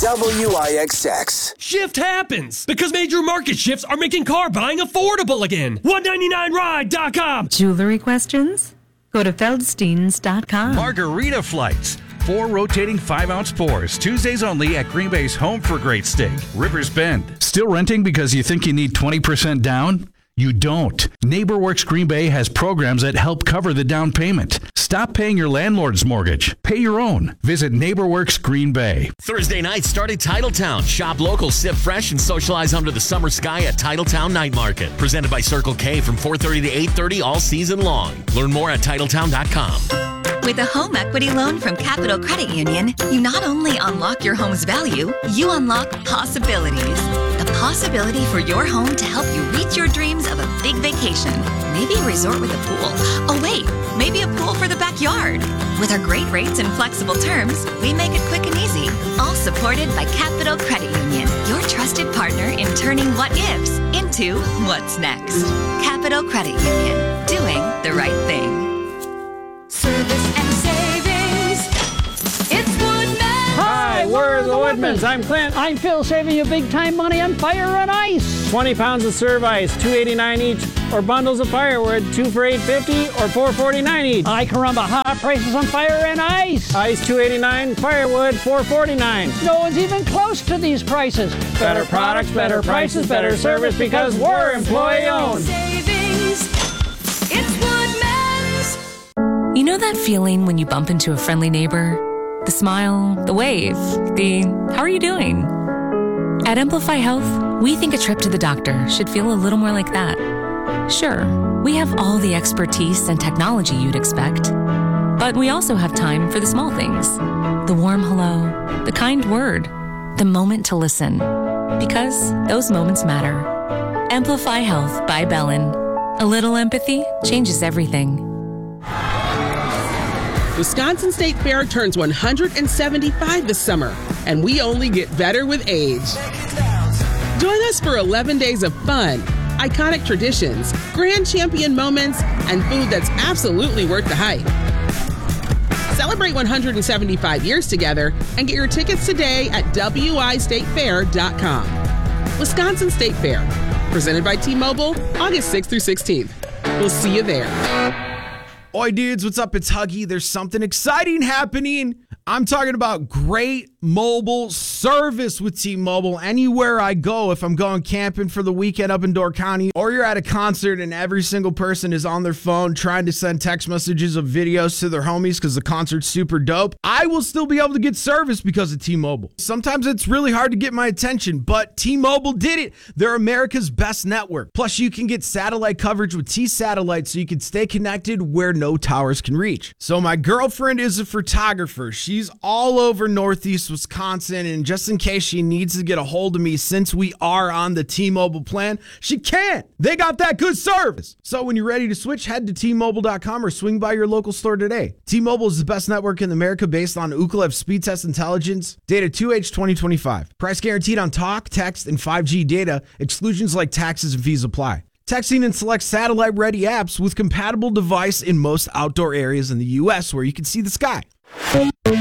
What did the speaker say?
WIXX. Shift happens because major market shifts are making car buying affordable again. 199ride.com. Jewelry questions? Go to Feldsteins.com. Margarita flights. 4 rotating 5-ounce pours. Tuesdays only at Green Bay's Home for Great Steak, Rivers Bend. Still renting because you think you need 20% down? You don't. NeighborWorks Green Bay has programs that help cover the down payment. Stop paying your landlord's mortgage. Pay your own. Visit NeighborWorks Green Bay. Thursday night, start at Titletown. Shop local, sip fresh, and socialize under the summer sky at Titletown Night Market. Presented by Circle K from 4:30 to 8:30 all season long. Learn more at Titletown.com. With a home equity loan from Capital Credit Union, you not only unlock your home's value, you unlock possibilities. The possibility for your home to help you reach your dreams of a big vacation. Maybe a resort with a pool. Oh wait, maybe a pool for the backyard. With our great rates and flexible terms, we make it quick and easy. All supported by Capital Credit Union, your trusted partner in turning what-ifs into what's next. Capital Credit Union, doing the right thing. Service and savings. It's Woodman. Hi, we're the Woodmans. I'm Clint. I'm Phil, saving you big time money on fire and ice. 20 pounds of serve ice, $2.89 each, or bundles of firewood, 2 for $8.50 or $4.49 each. Ay caramba, hot prices on fire and ice. Ice $2.89, firewood $4.49. No one's even close to these prices. Better products, better prices, better service because we're employee owned. Savings. It's Woodman's. You know that feeling when you bump into a friendly neighbor? The smile, the wave, the how are you doing? At Amplify Health, we think a trip to the doctor should feel a little more like that. Sure, we have all the expertise and technology you'd expect, but we also have time for the small things. The warm hello, the kind word, the moment to listen. Because those moments matter. Amplify Health by Bellin. A little empathy changes everything. Wisconsin State Fair turns 175 this summer, and we only get better with age. Join us for 11 days of fun, iconic traditions, grand champion moments, and food that's absolutely worth the hype. Celebrate 175 years together and get your tickets today at wistatefair.com. Wisconsin State Fair, presented by T-Mobile, August 6th through 16th. We'll see you there. Oi, dudes, what's up? It's Huggy. There's something exciting happening. I'm talking about great mobile service with T-Mobile. Anywhere I go, if I'm going camping for the weekend up in Door County, or you're at a concert and every single person is on their phone trying to send text messages of videos to their homies because the concert's super dope, I will still be able to get service because of T-Mobile. Sometimes it's really hard to get my attention, but T-Mobile did it. They're America's best network. Plus, you can get satellite coverage with T-Satellite so you can stay connected where no towers can reach. So my girlfriend is a photographer. She's all over Northeast Wisconsin, and just in case she needs to get a hold of me since we are on the T-Mobile plan, she can't. They got that good service. So when you're ready to switch, head to T-Mobile.com or swing by your local store today. T-Mobile is the best network in America based on Ookla speed test intelligence, data 2H 2025. Price guaranteed on talk, text, and 5G data. Exclusions like taxes and fees apply. Texting and select satellite-ready apps with compatible device in most outdoor areas in the U.S. where you can see the sky.